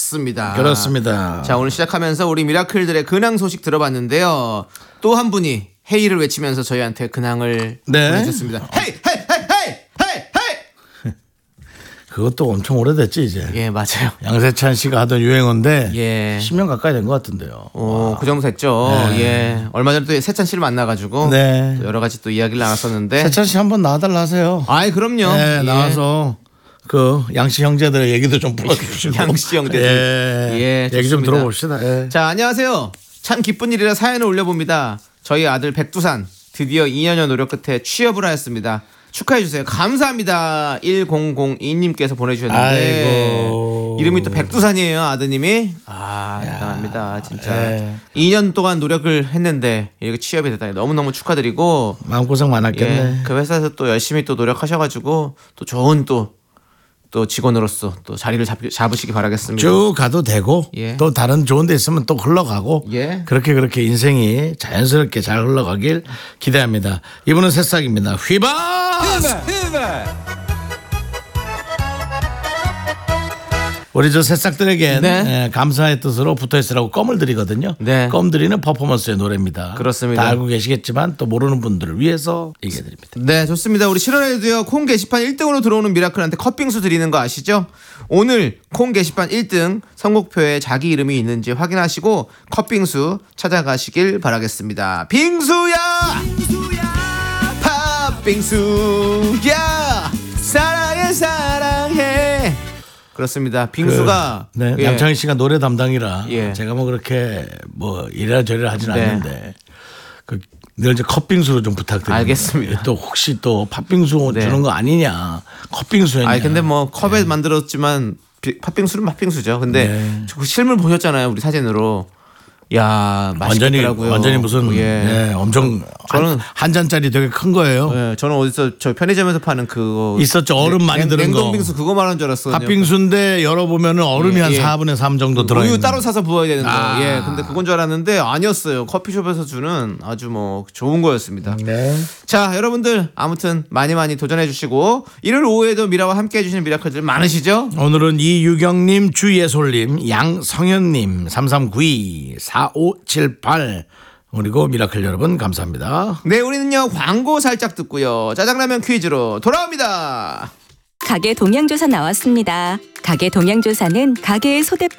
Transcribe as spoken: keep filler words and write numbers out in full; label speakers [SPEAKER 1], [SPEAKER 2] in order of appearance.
[SPEAKER 1] 맞습니다.
[SPEAKER 2] 그렇습니다.
[SPEAKER 1] 자, 오늘 시작하면서 우리 미라클들의 근황 소식 들어봤는데요. 또 한 분이 헤이를 외치면서 저희한테 근황을
[SPEAKER 2] 네.
[SPEAKER 1] 보내주셨습니다. 헤이 헤이 헤이 헤이 헤이 헤이.
[SPEAKER 2] 그것도 엄청 오래됐지 이제.
[SPEAKER 1] 예, 맞아요.
[SPEAKER 2] 양세찬 씨가 하던 유행어인데
[SPEAKER 1] 예.
[SPEAKER 2] 십 년 가까이 된 것 같은데요.
[SPEAKER 1] 오, 그 정도 됐죠.
[SPEAKER 2] 네.
[SPEAKER 1] 예. 얼마 전에 또 세찬 씨를 만나가지고
[SPEAKER 2] 네.
[SPEAKER 1] 또 여러 가지 또 이야기를 나눴었는데.
[SPEAKER 2] 세찬 씨 한번 나와달라 하세요.
[SPEAKER 1] 아이, 그럼요.
[SPEAKER 2] 네,
[SPEAKER 1] 예.
[SPEAKER 2] 나와서 그 양씨 형제들의 얘기도 좀 불러주시고.
[SPEAKER 1] 양씨 형제들.
[SPEAKER 2] 예.
[SPEAKER 1] 예,
[SPEAKER 2] 얘기 좀
[SPEAKER 1] 좋습니다.
[SPEAKER 2] 들어봅시다. 예.
[SPEAKER 1] 자, 안녕하세요. 참 기쁜 일이라 사연을 올려봅니다. 저희 아들 백두산 드디어 이 년여 노력 끝에 취업을 하였습니다. 축하해주세요. 감사합니다. 천이 님께서 보내주셨는데
[SPEAKER 2] 아이고.
[SPEAKER 1] 이름이 또 백두산이에요. 아드님이. 아, 대단합니다. 진짜
[SPEAKER 2] 예.
[SPEAKER 1] 이 년 동안 노력을 했는데 이렇게 취업이 됐다니 너무너무 축하드리고,
[SPEAKER 2] 마음고생 많았겠네.
[SPEAKER 1] 예, 그 회사에서 또 열심히 또 노력하셔가지고 또 좋은 또 또 직원으로서 또 자리를 잡, 잡으시기 바라겠습니다.
[SPEAKER 2] 쭉 가도 되고
[SPEAKER 1] 예.
[SPEAKER 2] 또 다른 좋은 데 있으면 또 흘러가고
[SPEAKER 1] 예.
[SPEAKER 2] 그렇게 그렇게 인생이 자연스럽게 잘 흘러가길 기대합니다. 이분은 새싹입니다. 휘바! 우리 저 새싹들에게
[SPEAKER 1] 네.
[SPEAKER 2] 예, 감사의 뜻으로 붙어있으라고 껌을 드리거든요.
[SPEAKER 1] 네.
[SPEAKER 2] 껌 드리는 퍼포먼스의 노래입니다.
[SPEAKER 1] 그렇습니다.
[SPEAKER 2] 다 알고 계시겠지만 또 모르는 분들을 위해서 얘기해 드립니다.
[SPEAKER 1] 네, 좋습니다. 우리 칠월에도요 콩 게시판 일 등으로 들어오는 미라클한테 컵빙수 드리는 거 아시죠? 오늘 콩 게시판 일 등 선곡표에 자기 이름이 있는지 확인하시고 컵빙수 찾아가시길 바라겠습니다. 빙수야, 팥빙수야, 사랑해 사랑해. 그렇습니다. 빙수가
[SPEAKER 2] 그, 네,
[SPEAKER 1] 예.
[SPEAKER 2] 남창희 씨가 노래 담당이라
[SPEAKER 1] 예.
[SPEAKER 2] 제가 뭐 그렇게 뭐 이래라 저래라 하진
[SPEAKER 1] 네.
[SPEAKER 2] 않는데 그 늘 이제 컵빙수로 좀 부탁드립니다.
[SPEAKER 1] 알겠습니다.
[SPEAKER 2] 또 혹시 또 팥빙수
[SPEAKER 1] 네.
[SPEAKER 2] 주는 거 아니냐? 컵빙수였냐?
[SPEAKER 1] 아니 근데 뭐 컵에 만들었지만 비- 팥빙수는 팥빙수죠. 근데
[SPEAKER 2] 네.
[SPEAKER 1] 그 실물 보셨잖아요, 우리 사진으로. 야,
[SPEAKER 2] 완전히
[SPEAKER 1] 맛있더라고요.
[SPEAKER 2] 완전히 무슨
[SPEAKER 1] 예.
[SPEAKER 2] 예, 엄청
[SPEAKER 1] 저는-
[SPEAKER 2] 한, 한 잔짜리 되게 큰 거예요.
[SPEAKER 1] 예, 저는 어디서 저 편의점에서 파는 그거
[SPEAKER 2] 있었죠. 얼음 많이
[SPEAKER 1] 냉-
[SPEAKER 2] 들은 거.
[SPEAKER 1] 냉동빙수 그거 말한 줄 알았어요.
[SPEAKER 2] 팥빙수인데 열어보면 얼음이
[SPEAKER 1] 예,
[SPEAKER 2] 한
[SPEAKER 1] 예.
[SPEAKER 2] 사분의 삼 정도 들어있는.
[SPEAKER 1] 우유 따로 사서 부어야 되는 거.
[SPEAKER 2] 아.
[SPEAKER 1] 예, 근데 그건 줄 알았는데 아니었어요. 커피숍에서 주는 아주 뭐 좋은 거였습니다.
[SPEAKER 2] 네.
[SPEAKER 1] 자, 여러분들 아무튼 많이 많이 도전해 주시고 일요일 오후에도 미라와 함께 해주시는 미라클들 많으시죠?
[SPEAKER 2] 오늘은 이유경님, 주예솔님, 양성현님, 삼삼구이, 사오칠팔 그리고 미라클 여러분 감사합니다.
[SPEAKER 1] 네, 우리는요 광고 살짝 듣고요 짜장라면 퀴즈로 돌아옵니다.
[SPEAKER 3] 가게 동향조사 나왔습니다. 가게 동향조사는 가게의 소득